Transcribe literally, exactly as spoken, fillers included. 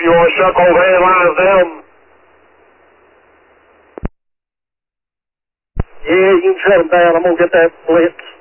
your circle, realize them. Yeah, you can shut them down. I'm going to get that blitz.